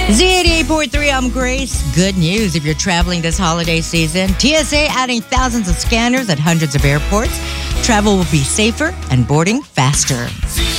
Z88.3, I'm Grace. Good news if you're traveling this holiday season. TSA adding thousands of scanners at hundreds of airports. Travel will be safer and boarding faster.